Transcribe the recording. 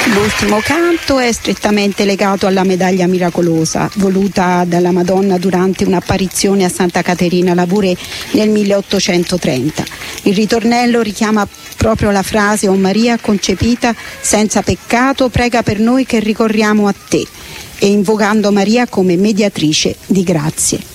L'ultimo canto è strettamente legato alla medaglia miracolosa, voluta dalla Madonna durante un'apparizione a Santa Caterina Labouré nel 1830. Il ritornello richiama proprio la frase: «O Maria concepita senza peccato, prega per noi che ricorriamo a te», e invocando Maria come mediatrice di grazie.